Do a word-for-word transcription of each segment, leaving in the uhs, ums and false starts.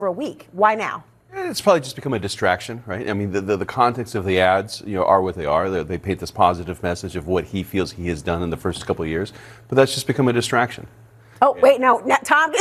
a week. Why now? It's probably just become a distraction, right? I mean, the, the, the context of the ads, you know, are what they are. They, they paint this positive message of what he feels he has done in the first couple of years, but that's just become a distraction. Oh, wait, no, no Tom,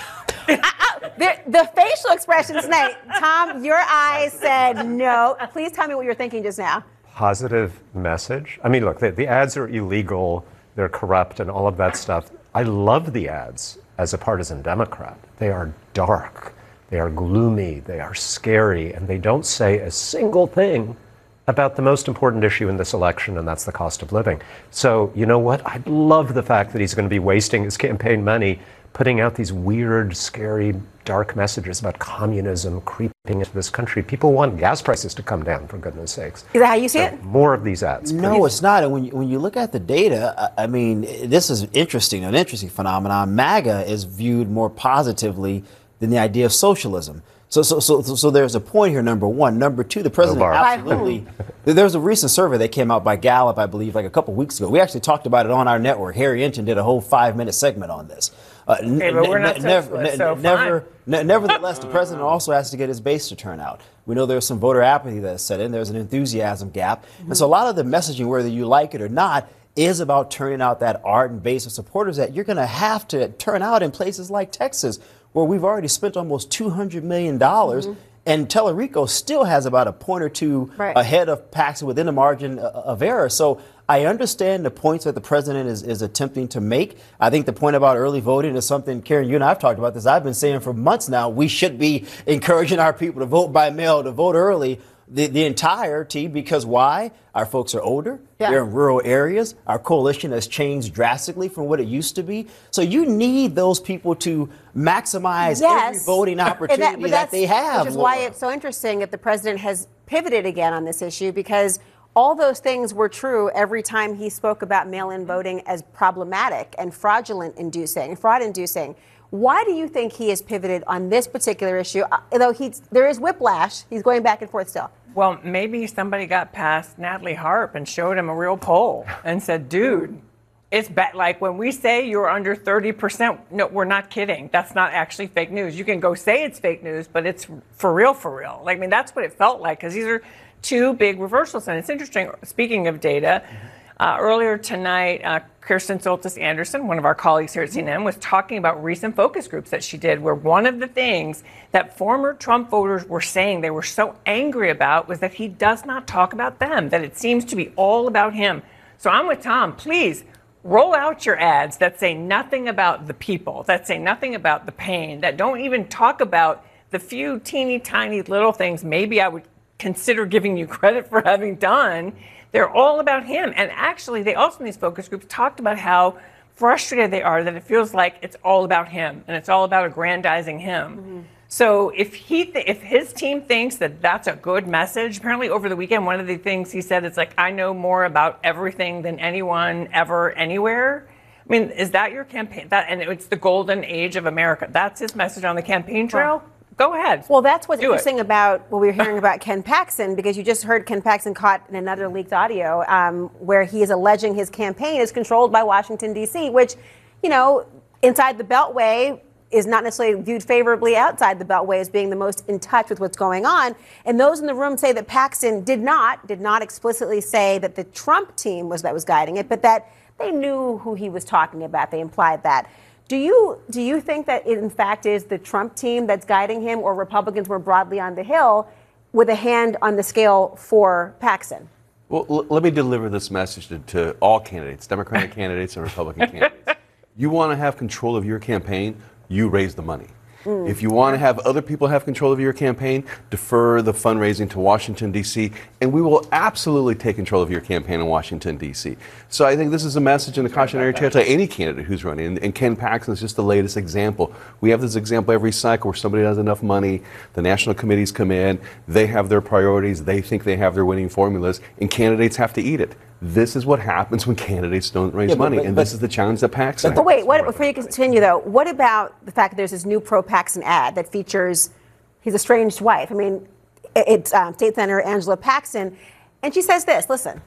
I, I, the, the facial expressions tonight, Tom, your eyes said no. Please tell me what you're thinking just now. Positive message. I mean, look, the, the ads are illegal, they're corrupt, and all of that stuff. I love the ads as a partisan Democrat. They are dark. They are gloomy, they are scary, and they don't say a single thing about the most important issue in this election, and that's the cost of living. So, you know what? I love the fact that he's going to be wasting his campaign money putting out these weird, scary, dark messages about communism creeping into this country. People want gas prices to come down, for goodness sakes. Is that how you see so, it? More of these ads. No, please. It's not. And when you, when you look at the data, I mean, this is interesting, an interesting phenomenon. MAGA is viewed more positively than the idea of socialism. So, so, so, so there's a point here, number one. Number two, the president no absolutely. There was a recent survey that came out by Gallup, I believe, like a couple weeks ago. We actually talked about it on our network. Harry Inton did a whole five-minute segment on this. Uh, hey, but we're not never, ne- so never, ne- nevertheless, the president also has to get his base to turn out. We know there's some voter apathy that's set in. There's an enthusiasm gap. Mm-hmm. And so a lot of the messaging, whether you like it or not, is about turning out that ardent base of supporters that you're going to have to turn out in places like Texas, where we've already spent almost two hundred million dollars, mm-hmm. and Tellerico still has about a point or two right. ahead of Paxton within the margin of error. So I understand the points that the president is, is attempting to make. I think the point about early voting is something, Karen, you and I have talked about this. I've been saying for months now, we should be encouraging our people to vote by mail, to vote early. The, the entirety, because why? Our folks are older. Yeah. They're in rural areas. Our coalition has changed drastically from what it used to be. So you need those people to maximize yes. every voting opportunity that, that they have. Which is Laura. Why it's so interesting that the president has pivoted again on this issue, because all those things were true every time he spoke about mail-in voting as problematic and fraudulent-inducing, fraud-inducing. Why do you think he has pivoted on this particular issue? Uh, though he, there is whiplash, he's going back and forth still. Well, maybe somebody got past Natalie Harp and showed him a real poll and said, dude, it's bad. Like when we say you're under thirty percent, no, we're not kidding. That's not actually fake news. You can go say it's fake news, but it's for real, for real. Like, I mean, that's what it felt like, because these are two big reversals. And it's interesting, speaking of data, uh, earlier tonight, uh, Kirsten Soltis Anderson, one of our colleagues here at C N N, was talking about recent focus groups that she did, where one of the things that former Trump voters were saying they were so angry about was that he does not talk about them, that it seems to be all about him. So I'm with Tom. Please roll out your ads that say nothing about the people, that say nothing about the pain, that don't even talk about the few teeny tiny little things maybe I would consider giving you credit for having done. They're all about him. And actually, they also in these focus groups talked about how frustrated they are that it feels like it's all about him and it's all about aggrandizing him. Mm-hmm. So if he, th- if his team thinks that that's a good message, apparently over the weekend, one of the things he said is like, I know more about everything than anyone ever, anywhere. I mean, is that your campaign? That, and it's the golden age of America. That's his message on the campaign trail? Well, go ahead. Well, that's what's Do interesting it. about what we were hearing about Ken Paxton, because you just heard Ken Paxton caught in another leaked audio um, where he is alleging his campaign is controlled by Washington, D C, which, you know, inside the Beltway is not necessarily viewed favorably outside the Beltway as being the most in touch with what's going on. And those in the room say that Paxton did not, did not explicitly say that the Trump team was that was guiding it, but that they knew who he was talking about. They implied that. Do you do you think that it in fact is the Trump team that's guiding him, or Republicans more broadly on the Hill with a hand on the scale for Paxton? Well, l- let me deliver this message to, to all candidates, Democratic candidates and Republican candidates. You want to have control of your campaign, you raise the money. Mm. If you want to have other people have control of your campaign, defer the fundraising to Washington, D C, and we will absolutely take control of your campaign in Washington, D C. So I think this is a message and a cautionary tale to any candidate who's running, and, and Ken Paxton is just the latest example. We have this example every cycle where somebody has enough money, the national committees come in, they have their priorities, they think they have their winning formulas, and candidates have to eat it. This is what happens when candidates don't raise yeah, but, money, but, and but, this is the challenge that Paxton has. But wait, what, before you continue, though, what about the fact that there's this new pro-Paxton ad that features his estranged wife? I mean, it's um, State Senator Angela Paxton, and she says this, listen.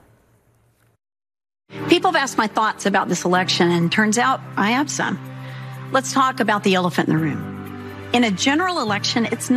People have asked my thoughts about this election, and turns out I have some. Let's talk about the elephant in the room. In a general election, it's